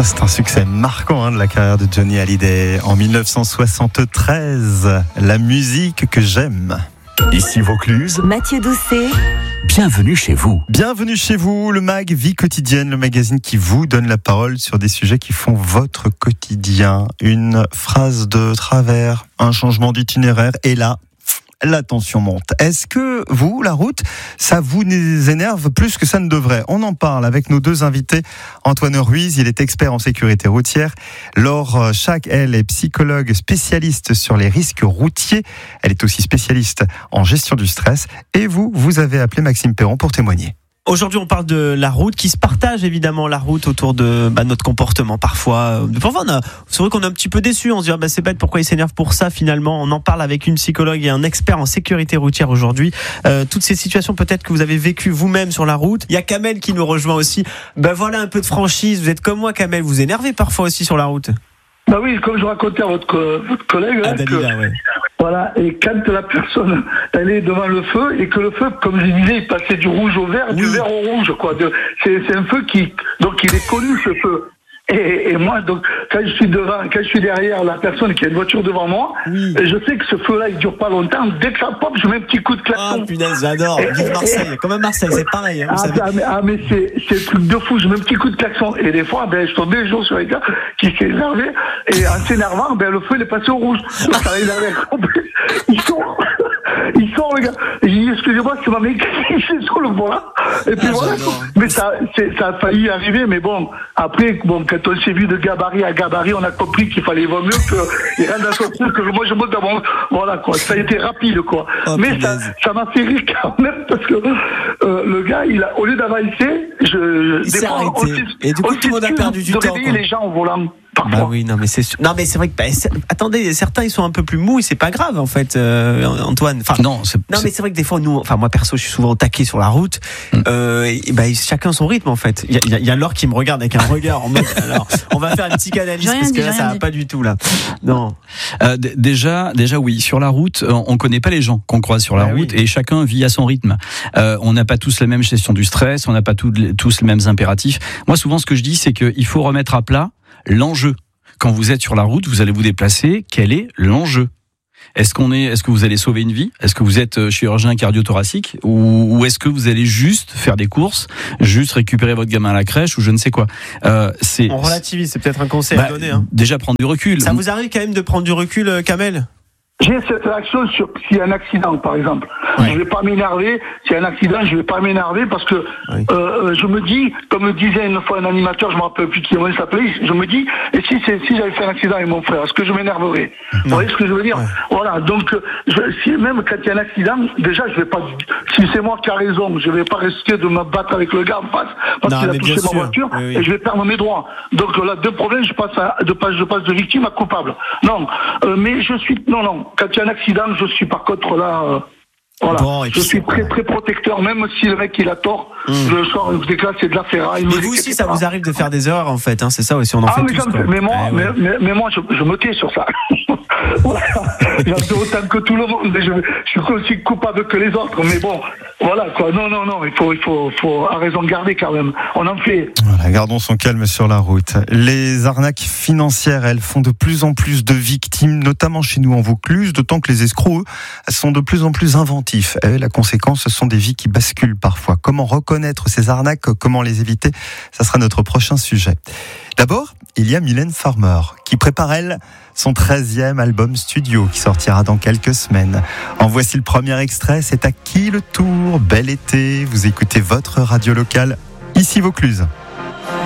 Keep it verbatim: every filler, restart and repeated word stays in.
Ça, c'est un succès marquant hein, de la carrière de Johnny Hallyday. En dix-neuf cent soixante-treize, la musique que j'aime. Ici Vaucluse, Mathieu Doucet. Bienvenue chez vous. Bienvenue chez vous, le Mag Vie Quotidienne, le magazine qui vous donne la parole sur des sujets qui font votre quotidien. Une phrase de travers, un changement d'itinéraire, et là, la tension monte. Est-ce que vous, la route, ça vous énerve plus que ça ne devrait ? On en parle avec nos deux invités. Antoine Ruiz, il est expert en sécurité routière. Laure Schack, elle est psychologue spécialiste sur les risques routiers. Elle est aussi spécialiste en gestion du stress. Et vous, vous avez appelé Maxime Perron pour témoigner. Aujourd'hui, on parle de la route, qui se partage évidemment la route autour de bah, notre comportement parfois. Parfois, on a, c'est vrai qu'on est un petit peu déçu. On se dit ah, bah, c'est bête, pourquoi il s'énerve pour ça finalement. On en parle avec une psychologue et un expert en sécurité routière aujourd'hui. Euh, toutes ces situations peut-être que vous avez vécues vous-même sur la route. Il y a Kamel qui nous rejoint aussi. Ben voilà un peu de franchise. Vous êtes comme moi, Kamel. Vous vous énervez parfois aussi sur la route. Bah oui, comme je racontais à votre, votre collègue. Ah, hein, Dalila, que, ouais. Voilà, et quand la personne elle est devant le feu et que le feu, comme je disais, il passait du rouge au vert, oui. du vert au rouge, quoi. De, c'est, c'est un feu qui, donc il est connu ce feu. Et, et moi, donc, quand je suis devant, quand je suis derrière la personne qui a une voiture devant moi, oui. je sais que ce feu-là, il dure pas longtemps. Dès que ça pop, je mets un petit coup de klaxon. Ah, punaise, j'adore. Vive Marseille. Et, comme à Marseille, c'est pareil. Hein, ah, savez. ah, mais, ah, mais c'est, c'est un truc de fou. Je mets un petit coup de klaxon. Et des fois, ben, je tombe des jours sur les gars qui s'est énervé. Et en s'énervant, ben, le feu, il est passé au rouge. Donc, ça, il avait compris. Ils sont, ils sont, les gars. J'ai dit, excusez-moi, c'est ma mec qui est sur le volant. Et puis ah, voilà. J'adore. Mais ça, c'est, ça a failli arriver. Mais bon, après, bon, quand on s'est vu de gabarit à gabarit, on a compris qu'il fallait vaut mieux qu'il rentre dans son truc, que moi je monte dans mon... Voilà, quoi. Ça a été rapide, quoi. Oh, mais ça, ça m'a fait rire quand même, parce que euh, le gars, il a, au lieu d'avancer, je... Il s'est fois, arrêté. Et du coup, tout le monde a perdu du temps. Les gens au volant. Parfois. Bah oui, non mais c'est sûr. Non mais c'est vrai que bah, c'est... attendez, certains ils sont un peu plus mous et c'est pas grave en fait, euh, Antoine. Enfin non, c'est... non mais c'est vrai que des fois nous, enfin moi perso, je suis souvent au taquet sur la route. Mm. Euh, et bah chacun son rythme en fait. Il y a, il y a Laure qui me regarde avec un regard en mode. Alors, on va faire une psychanalyse parce dit, que là ça va dit. pas du tout là. Non. Euh, d- déjà, déjà oui, sur la route, on connaît pas les gens qu'on croise sur la bah, route oui. et chacun vit à son rythme. Euh, on n'a pas tous la même gestion du stress, on n'a pas tous, tous les mêmes impératifs. Moi, souvent, ce que je dis, c'est qu'il faut remettre à plat l'enjeu. Quand vous êtes sur la route, vous allez vous déplacer. Quel est l'enjeu ? Est-ce qu'on est, est-ce que vous allez sauver une vie ? Est-ce que vous êtes chirurgien cardio-thoracique ? Ou, ou est-ce que vous allez juste faire des courses, juste récupérer votre gamin à la crèche ou je ne sais quoi ? euh, c'est, On relativise, c'est peut-être un conseil bah, à donner. Hein. Déjà prendre du recul. Ça vous arrive quand même de prendre du recul, Kamel ? J'ai cette réaction sur s'il y a un accident, par exemple. Ouais. Je vais pas m'énerver. S'il y a un accident, je vais pas m'énerver parce que oui. euh, je me dis, comme me disait une fois un animateur, je me rappelle plus qui il s'appelait, je me dis, et si c'est, si j'avais fait un accident avec mon frère, est-ce que je m'énerverais ? Vous voyez ce que je veux dire ? Ouais. Voilà. Donc, je, si même quand il y a un accident, déjà, je vais pas. Si c'est moi qui a raison, je vais pas risquer de me battre avec le gars en face parce non, qu'il a touché ma voiture oui, oui. et je vais perdre mes droits. Donc là, deux problèmes, je passe à, de passe, je passe de victime à coupable. Non, euh, mais je suis, non, non. Quand il y a un accident, je suis par contre là, euh, voilà. Bon, je suis très très protecteur, même si le mec il a tort. Mmh. Je sors, je déclare, c'est de la ferraille. Mais vous aussi, ça vous arrive de faire des erreurs en fait, hein, c'est ça aussi, on en ah, fait mais, tous. Quoi. Mais moi, eh, ouais. mais, mais, mais moi, je, je me tais sur ça. Voilà. J'en fais autant que tout le monde. Je, je suis aussi coupable que les autres, mais bon, voilà quoi. Non, non, non, il faut, il faut, faut à raison garder quand même. On en fait. Voilà, gardons son calme sur la route. Les arnaques financières, elles font de plus en plus de victimes, notamment chez nous en Vaucluse, d'autant que les escrocs, eux, sont de plus en plus inventifs. Et la conséquence, ce sont des vies qui basculent parfois. Comment reconnaître ces arnaques ? Comment les éviter ? Ça sera notre prochain sujet. D'abord, il y a Mylène Farmer, qui prépare, elle, son treizième album studio, qui sortira dans quelques semaines. En voici le premier extrait, c'est à qui le tour ? Bel été, vous écoutez votre radio locale, ici Vaucluse.